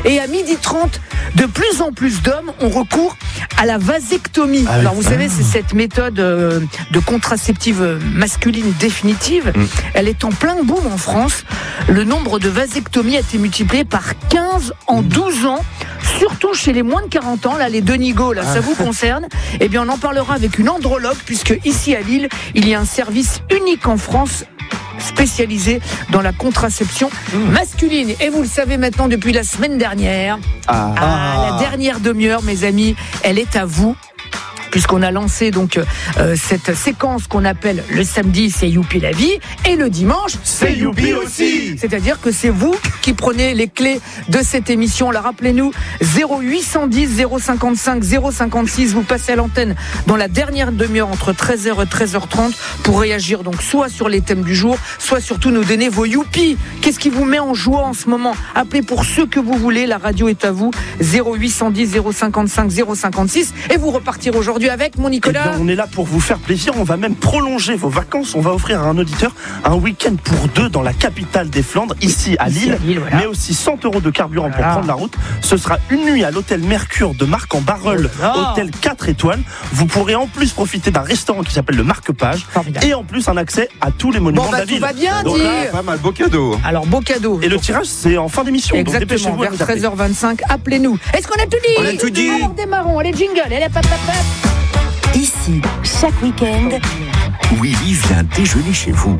Et à 12h30, de plus en plus d'hommes ont recours à la vasectomie. Alors vous savez, c'est cette méthode de contraceptive masculine définitive. Elle est en plein boom en France. Le nombre de vasectomies a été multiplié par 15 en 12 ans. Surtout chez les moins de 40 ans, là, les Denigo, là, ça vous concerne. Eh bien, on en parlera avec une andrologue, puisque ici à Lille, il y a un service unique en France spécialisé dans la contraception masculine. Et vous le savez maintenant depuis la semaine dernière, la dernière demi-heure, mes amis, elle est à vous. Puisqu'on a lancé donc cette séquence qu'on appelle le samedi, c'est Youpi la vie, et le dimanche, c'est Youpi aussi. C'est-à-dire que c'est vous qui prenez les clés de cette émission. Alors rappelez-nous, 0810 055 056, vous passez à l'antenne dans la dernière demi-heure entre 13h et 13h30 pour réagir donc soit sur les thèmes du jour, soit surtout nous donner vos Youpi. Qu'est-ce qui vous met en joie en ce moment? Appelez pour ceux que vous voulez, la radio est à vous, 0810 055 056, et vous repartirez aujourd'hui avec mon Nicolas. Eh bien, on est là pour vous faire plaisir. On va même prolonger vos vacances. On va offrir à un auditeur un week-end pour deux dans la capitale des Flandres, ici à Lille, voilà. Mais aussi 100 € de carburant pour prendre la route. Ce sera une nuit à l'hôtel Mercure de Marc-en-Barœul, hôtel 4 étoiles. Vous pourrez en plus profiter d'un restaurant qui s'appelle le Marque-Page, et en plus un accès à tous les monuments de la ville. Tout va bien, donc là, pas mal, beau cadeau. Alors beau cadeau. Et le tirage, c'est en fin d'émission. Exactement, vers 13h25. Appelez-nous. Est-ce qu'on a tout dit? On a tout dit. Alors démarrons. Allez, jingle. Allez, pap. Ici, chaque week-end, Willy vient déjeuner chez vous.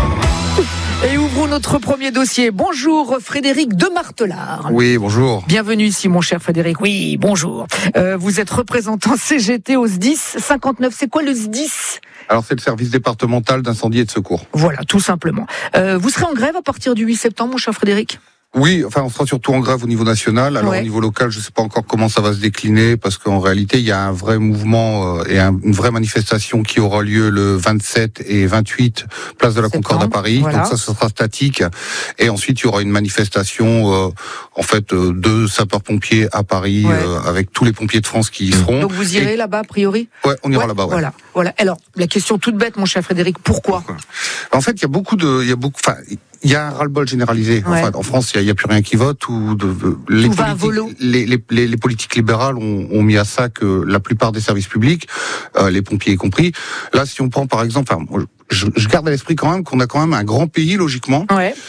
Et ouvrons notre premier dossier. Bonjour Frédéric de Martelard. Oui, bonjour. Bienvenue ici mon cher Frédéric. Oui, bonjour. Vous êtes représentant CGT au SDIS 59. C'est quoi le SDIS? Alors c'est le service départemental d'incendie et de secours. Voilà, tout simplement. Vous serez en grève à partir du 8 septembre, mon cher Frédéric? Oui, enfin on sera surtout en grève au niveau national. Alors au niveau local, je ne sais pas encore comment ça va se décliner, parce qu'en réalité, il y a un vrai mouvement et une vraie manifestation qui aura lieu le 27 et 28 place de la Concorde à Paris. Voilà. Donc ça, ce sera statique. Et ensuite, il y aura une manifestation de sapeurs-pompiers à Paris, avec tous les pompiers de France qui y seront. Donc vous irez là-bas, a priori? Ouais, on ira là-bas. Ouais. Voilà. Alors la question toute bête, mon cher Frédéric, pourquoi? En fait, il y a un ras-le-bol généralisé. Enfin, en France, il y a plus rien qui vote. Les politiques libérales ont mis à sac la plupart des services publics, les pompiers y compris. Là, si on prend par exemple, je garde à l'esprit quand même qu'on a quand même un grand pays logiquement,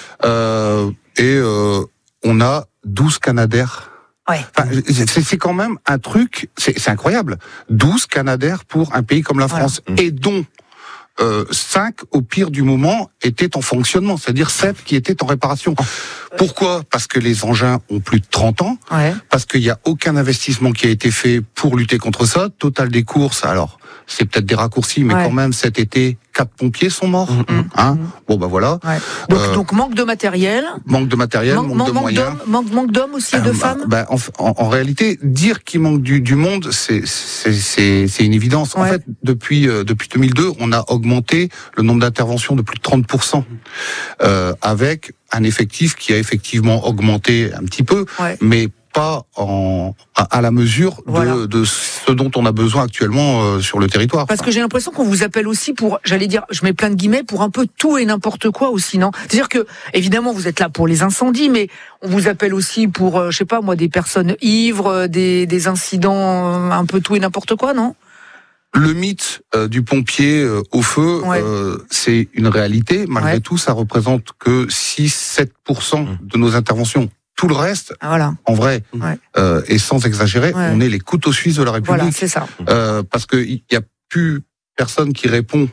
et on a 12 Canadair. Ouais. Enfin, c'est quand même un truc, c'est incroyable. 12 Canadair pour un pays comme la France, et dont 5 au pire du moment étaient en fonctionnement, c'est-à-dire 7 qui étaient en réparation. Pourquoi? Parce que les engins ont plus de 30 ans, parce qu'il n'y a aucun investissement qui a été fait pour lutter contre ça. Total des courses, alors c'est peut-être des raccourcis, mais quand même cet été 4 pompiers sont morts. Bon bah voilà. Donc manque de matériel. Manque de matériel, manque de moyens. Manque d'hommes aussi et de femmes. En réalité, dire qu'il manque du monde, c'est une évidence. En fait, depuis 2002, on a augmenté le nombre d'interventions de plus de 30%, avec un effectif qui a effectivement augmenté un petit peu, mais pas à la mesure de ce dont on a besoin actuellement sur le territoire. Parce que j'ai l'impression qu'on vous appelle aussi pour, j'allais dire, je mets plein de guillemets, pour un peu tout et n'importe quoi aussi, non? C'est-à-dire que, évidemment, vous êtes là pour les incendies, mais on vous appelle aussi pour, je sais pas moi, des personnes ivres, des incidents, un peu tout et n'importe quoi, non? Le mythe du pompier au feu, c'est une réalité. Malgré tout, ça représente que 6-7% de nos interventions. Tout le reste, en vrai, et sans exagérer, on est les couteaux suisses de la République. Voilà, c'est ça. Parce qu'il n'y a plus personne qui répond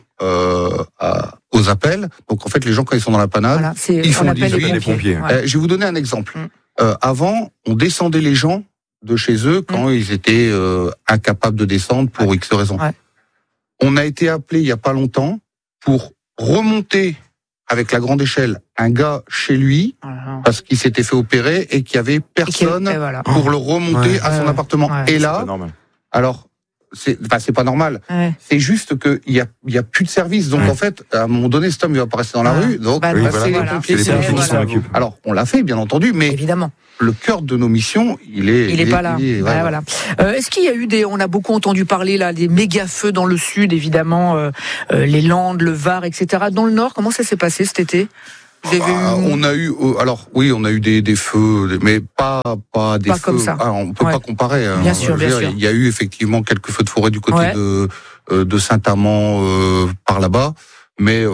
aux appels. Donc en fait, les gens, quand ils sont dans la panade, ils font 18. Les pompiers. Je vais vous donner un exemple. Avant, on descendait les gens de chez eux quand ils étaient incapables de descendre pour X raisons. On a été appelé il n'y a pas longtemps pour remonter avec la grande échelle un gars chez lui parce qu'il s'était fait opérer et qu'il y avait personne pour le remonter à son appartement. Et là, alors c'est pas normal. C'est juste que il y a plus de service. Donc en fait, à un moment donné, cet homme il va pas rester dans la rue. Donc c'est les pompiers qui s'en occupent. Alors on l'a fait, bien entendu, mais évidemment. Le cœur de nos missions, il est pas là. Est-ce qu'il y a eu on a beaucoup entendu parler là des méga feux dans le sud, évidemment, les Landes, le Var, etc. Dans le Nord, comment ça s'est passé cet été? On a eu, alors oui, on a eu des feux, mais pas des pas feux. Comme ça. On peut pas comparer. Bien sûr. Il y a eu effectivement quelques feux de forêt du côté de Saint-Amand par là-bas, mais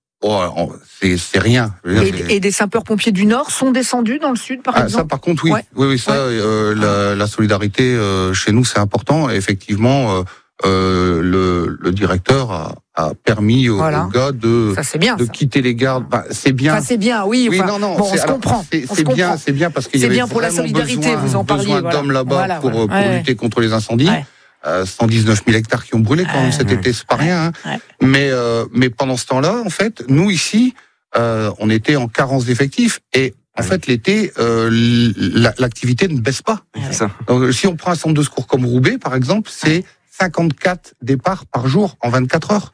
c'est rien. Et des sapeurs-pompiers du Nord sont descendus dans le Sud, par exemple. Ça, par contre, oui. Oui, ça, la solidarité chez nous, c'est important. Et effectivement, le directeur a permis aux gars de quitter les gardes. C'est bien. C'est bien, oui. Non, on se comprend. C'est bien parce qu'il y avait pour la solidarité, vous en parliez. Besoin d'hommes là-bas pour lutter contre les incendies. 119 000 hectares qui ont brûlé quand même cet été, c'est pas rien. Mais pendant ce temps-là, en fait, nous ici, on était en carence d'effectifs et en fait l'été, l'activité ne baisse pas. Donc, si on prend un centre de secours comme Roubaix, par exemple, c'est 54 départs par jour en 24 heures.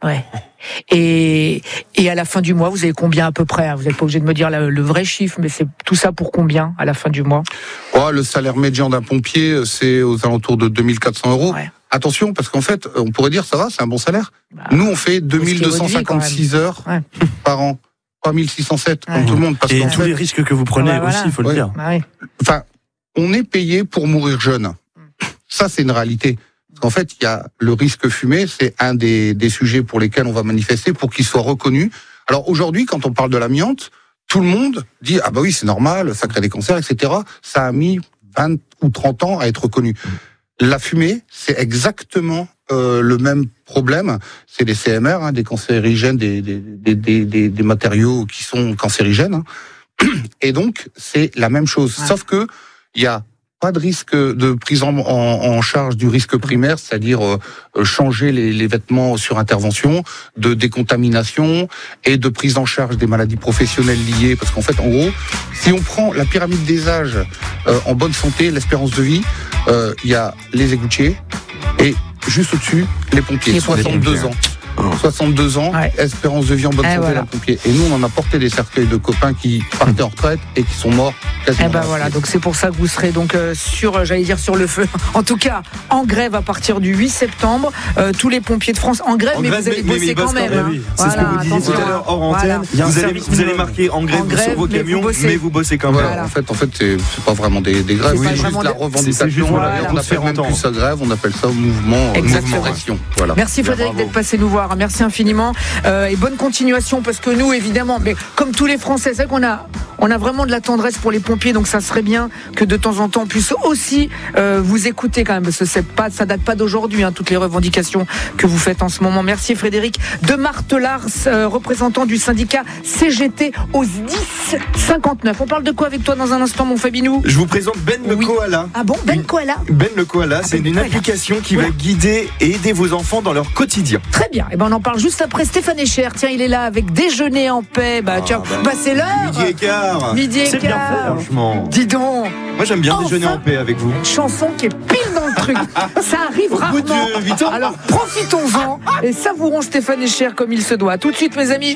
Et à la fin du mois, vous avez combien à peu près? Vous n'êtes pas obligé de me dire le vrai chiffre, mais c'est tout ça pour combien à la fin du mois? Le salaire médian d'un pompier, c'est aux alentours de 2400 €. Attention, parce qu'en fait, on pourrait dire ça va, c'est un bon salaire. Nous, on fait 2256 heures par an, pas 1607 comme tout le monde. Parce tous les risques que vous prenez aussi, il faut le dire. Enfin, on est payé pour mourir jeune. Ça, c'est une réalité. En fait, il y a le risque fumé, c'est un des sujets pour lesquels on va manifester pour qu'il soit reconnu. Alors aujourd'hui, quand on parle de l'amiante, tout le monde dit « Ah bah oui, c'est normal, ça crée des cancers, etc. » Ça a mis 20 ou 30 ans à être reconnu. La fumée, c'est exactement le même problème. C'est des CMR, des cancérigènes, des matériaux qui sont cancérigènes. Et donc, c'est la même chose. Sauf que il y a pas de risque de prise en charge du risque primaire, c'est-à-dire changer les vêtements sur intervention, de décontamination et de prise en charge des maladies professionnelles liées. Parce qu'en fait, en gros, si on prend la pyramide des âges en bonne santé, l'espérance de vie, il y a les égoutiers et juste au-dessus, les pompiers, 62 ans. 62 ans, espérance de vie en bonne santé, les pompiers. Et nous, on en a porté des cercueils de copains qui partaient en retraite et qui sont morts quasiment. Donc c'est pour ça que vous serez donc sur le feu. En tout cas, en grève à partir du 8 septembre. Tous les pompiers de France en grève, mais vous allez bosser quand même. C'est ce que vous disiez tout à l'heure hors antenne. Vous allez marquer en grève sur vos camions, mais vous bossez quand même. En fait, c'est pas vraiment des grèves, c'est juste la revendication. On appelle même plus ça grève, on appelle ça mouvement d'action. Merci Frédéric d'être passé nous voir. Merci infiniment et bonne continuation parce que nous évidemment, mais comme tous les Français, c'est vrai qu'on a vraiment de la tendresse pour les pompiers, donc ça serait bien que de temps en temps on puisse aussi vous écouter quand même, parce que ça date pas d'aujourd'hui, toutes les revendications que vous faites en ce moment. Merci Frédéric de Martelars, représentant du syndicat CGT aux 10-59. On parle de quoi avec toi dans un instant, mon Fabinou? Je vous présente Ben le Koala. Ah bon, Ben Koala? Ben le Koala, c'est une application qui va guider et aider vos enfants dans leur quotidien. Très bien. Et on en parle juste après Stéphane Echer. Tiens, il est là avec Déjeuner en paix. C'est l'heure. Midi et quart. C'est bien fait, franchement. Dis donc. Moi, j'aime bien déjeuner en paix avec vous. Une chanson qui est pile dans le truc. Ça arrive rarement. Au bout de 8 ans. Alors, profitons-en et savourons Stéphane Echer comme il se doit. Tout de suite, mes amis.